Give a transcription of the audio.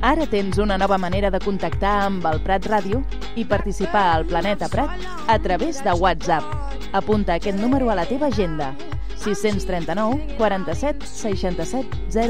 Ara tens una nova manera de contactar amb el Prat Ràdio i participar al Planeta Prat a través de WhatsApp. Apunta aquest número a la teva agenda: 639 47 67 0.